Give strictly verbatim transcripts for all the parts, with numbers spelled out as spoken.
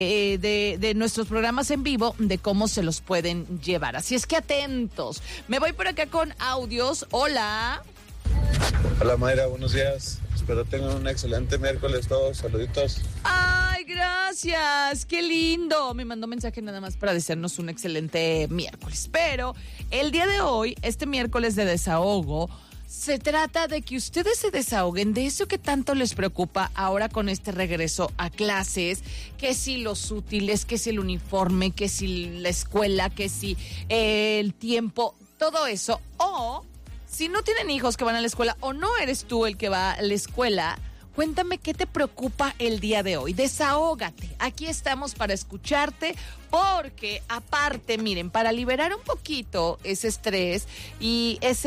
Eh, de, de nuestros programas en vivo, de cómo se los pueden llevar. Así es que atentos. Me voy por acá con audios. Hola. Hola Mayra, buenos días. Espero tengan un excelente miércoles todos. Saluditos. Ay, gracias. Qué lindo. Me mandó mensaje nada más para desearnos un excelente miércoles. Pero el día de hoy, este miércoles de desahogo, se trata de que ustedes se desahoguen de eso que tanto les preocupa ahora con este regreso a clases, que si los útiles, que si el uniforme, que si la escuela, que si eh, el tiempo, todo eso. O si no tienen hijos que van a la escuela o no eres tú el que va a la escuela, cuéntame qué te preocupa el día de hoy. Desahógate. Aquí estamos para escucharte porque aparte, miren, para liberar un poquito ese estrés y ese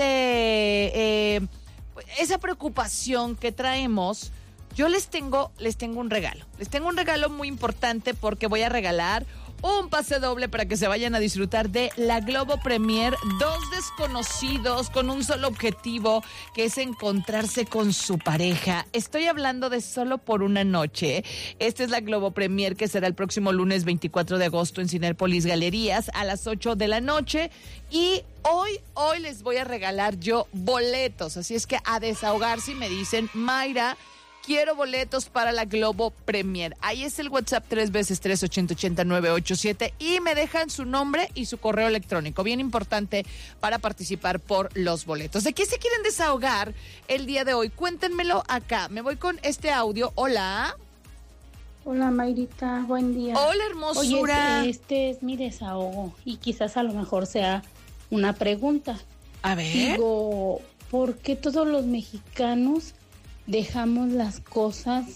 eh, esa preocupación que traemos, yo les tengo, les tengo un regalo. Les tengo un regalo muy importante porque voy a regalar un pase doble para que se vayan a disfrutar de la Globo Premier. Dos desconocidos con un solo objetivo, que es encontrarse con su pareja. Estoy hablando de Solo por una noche. Esta es la Globo Premier, que será el próximo lunes veinticuatro de agosto en Cinépolis Galerías a las ocho de la noche. Y hoy, hoy les voy a regalar yo boletos. Así es que a desahogarse y me dicen, Mayra, quiero boletos para la Globo Premier. Ahí es el WhatsApp tres veces tres ochenta ochenta nueve ocho siete y me dejan su nombre y su correo electrónico. Bien importante para participar por los boletos. ¿De qué se quieren desahogar el día de hoy? Cuéntenmelo acá. Me voy con este audio. Hola. Hola Mayrita, buen día. Hola hermosura. Oye, este, este es mi desahogo y quizás a lo mejor sea una pregunta. A ver. Digo, ¿por qué todos los mexicanos dejamos las cosas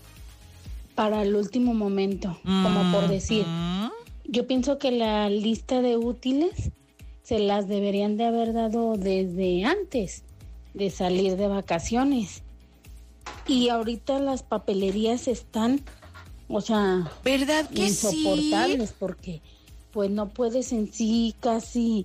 para el último momento? Mm, como por decir, mm. yo pienso que la lista de útiles se las deberían de haber dado desde antes de salir de vacaciones. Y ahorita las papelerías están, o sea, ¿verdad que insoportables? Sí? Porque pues no puedes en sí casi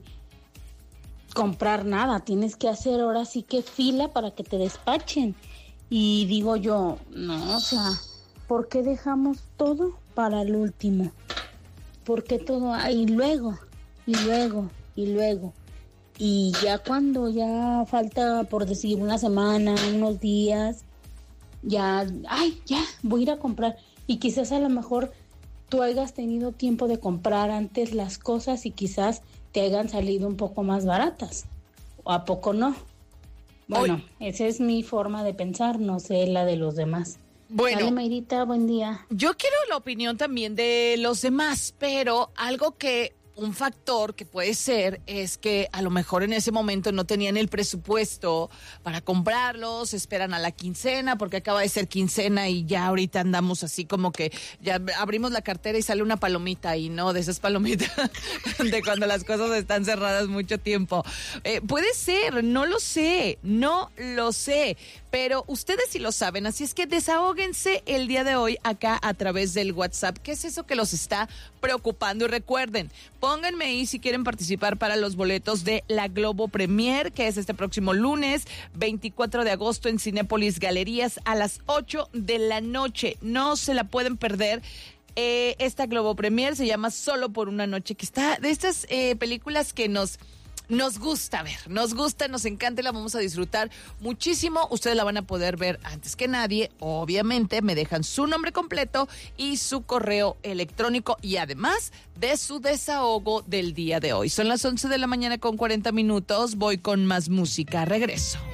comprar nada, tienes que hacer ahora sí que fila para que te despachen. Y digo yo, no, o sea, ¿por qué dejamos todo para el último? ¿Por qué todo? Y luego, y luego, y luego. Y ya cuando ya falta, por decir, una semana, unos días, ya, ay, ya, voy a ir a comprar. Y quizás a lo mejor tú hayas tenido tiempo de comprar antes las cosas y quizás te hayan salido un poco más baratas. ¿O a poco no? Bueno, Hoy. esa es mi forma de pensar, no sé la de los demás. Bueno, Dale, Mayrita, buen día. Yo quiero la opinión también de los demás, pero algo que, un factor que puede ser es que a lo mejor en ese momento no tenían el presupuesto para comprarlos, esperan a la quincena porque acaba de ser quincena y ya ahorita andamos así como que ya abrimos la cartera y sale una palomita ahí, ¿no? De esas palomitas de cuando las cosas están cerradas mucho tiempo. Eh, puede ser, no lo sé, no lo sé. Pero ustedes sí lo saben, así es que desahóguense el día de hoy acá a través del WhatsApp. ¿Qué es eso que los está preocupando? Y recuerden, pónganme ahí si quieren participar para los boletos de la Globo Premier, que es este próximo lunes, veinticuatro de agosto en Cinépolis Galerías a las ocho de la noche. No se la pueden perder. Eh, esta Globo Premier se llama Solo por una noche, que está de estas eh, películas que nos... Nos gusta ver, nos gusta, nos encanta y la vamos a disfrutar muchísimo. Ustedes la van a poder ver antes que nadie. Obviamente me dejan su nombre completo y su correo electrónico y además de su desahogo del día de hoy. Son las once de la mañana con cuarenta minutos. Voy con más música. Regreso.